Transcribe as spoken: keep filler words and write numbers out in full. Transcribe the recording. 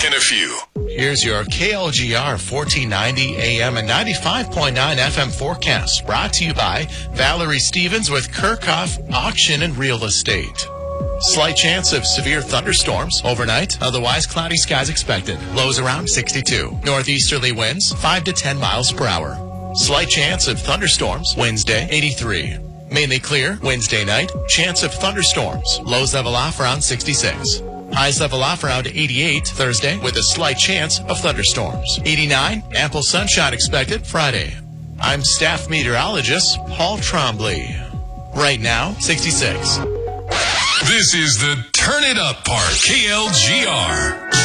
back in a few. Here's your K L G R fourteen ninety A M and ninety-five point nine F M forecast, brought to you by Valerie Stevens with Kirchhoff Auction and Real Estate. Slight chance of severe thunderstorms overnight. Otherwise, cloudy skies expected. Lows around sixty-two. Northeasterly winds five to ten miles per hour. Slight chance of thunderstorms Wednesday, eighty-three. Mainly clear Wednesday night. Chance of thunderstorms. Lows level off around sixty-six. Highs level off around eighty-eight Thursday with a slight chance of thunderstorms. eighty-nine. Ample sunshine expected Friday. I'm staff meteorologist Paul Trombley. Right now, sixty-six. This is the Turn It Up part, K L G R.